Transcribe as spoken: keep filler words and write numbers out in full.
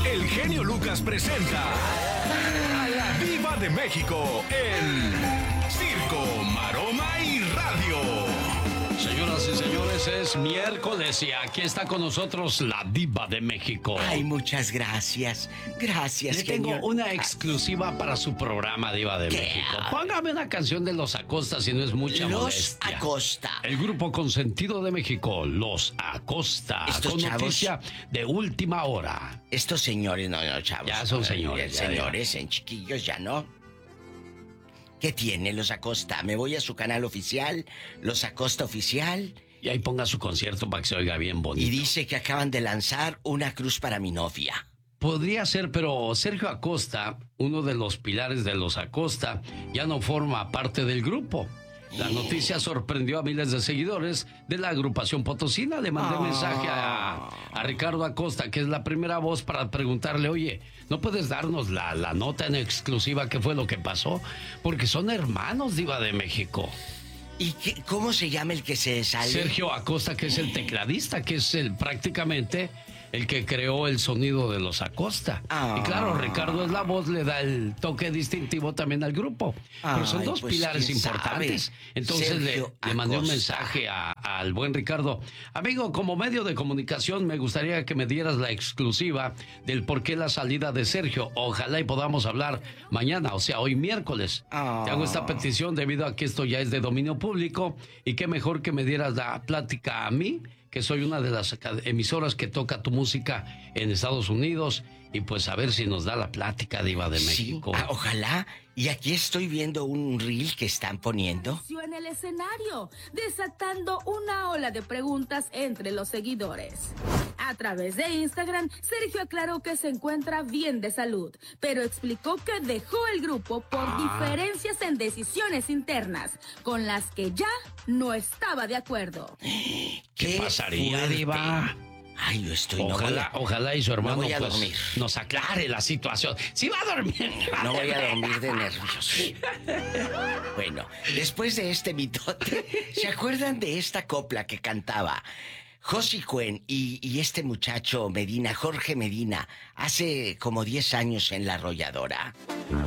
el genio Lucas presenta a la Diva de México en Circo, Maroma y Radio. Señoras y señores, es miércoles y aquí está con nosotros la Diva de México. Ay, muchas gracias. Gracias, Le tengo genio. una exclusiva para su programa, Diva de ¿Qué? México. Póngame una canción de Los Acosta si no es mucha Los molestia. Acosta. El grupo consentido de México, Los Acosta. Estos con chavos- noticia de última hora. Estos señores, no, no, chavos. Ya son no, señores, ya, ya, señores, en chiquillos ya no. ¿Qué tiene Los Acosta? Me voy a su canal oficial, Los Acosta Oficial, Y ahí ponga su concierto para que se oiga bien bonito. y dice que acaban de lanzar una cruz para mi novia. Podría ser, pero Sergio Acosta, uno de los pilares de Los Acosta, ya no forma parte del grupo. La noticia sorprendió a miles de seguidores de la agrupación potosina. Le mandé Ah. mensaje a, a Ricardo Acosta, que es la primera voz, para preguntarle, oye, ¿no puedes darnos la, la nota en exclusiva qué fue lo que pasó? Porque son hermanos, Diva de México. ¿Y qué, cómo se llama el que se sale? Sergio Acosta, que es el tecladista, que es el prácticamente el que creó el sonido de Los Acosta. Ah. Y claro, Ricardo es la voz, le da el toque distintivo también al grupo. Pero son Ay, dos pues, pilares ¿quién importantes. sabe? Entonces le, Sergio le mandé un Acosta. mensaje a- al buen Ricardo. Amigo, como medio de comunicación, me gustaría que me dieras la exclusiva del por qué la salida de Sergio. Ojalá y podamos hablar mañana, o sea, hoy miércoles. Ah. Te hago esta petición debido a que esto ya es de dominio público, y qué mejor que me dieras la plática a mí, que soy una de las emisoras que toca tu música en Estados Unidos, y pues a ver si nos da la plática, Diva de Sí, México. ah, ojalá. Y aquí estoy viendo un reel que están poniendo. En el escenario, desatando una ola de preguntas entre los seguidores. A través de Instagram, Sergio aclaró que se encuentra bien de salud, pero explicó que dejó el grupo por Ah. diferencias en decisiones internas, con las que ya no estaba de acuerdo. ¿Qué pasaría, Diva? Ay, yo estoy... Ojalá, no voy a- ojalá y su hermano no voy a pues, dormir. nos aclare la situación. Sí va a dormir. No voy a dormir de nervios. Bueno, después de este mitote, ¿se acuerdan de esta copla que cantaba Josie Cuen y, y este muchacho Medina, Jorge Medina, hace como diez años en La Arrolladora?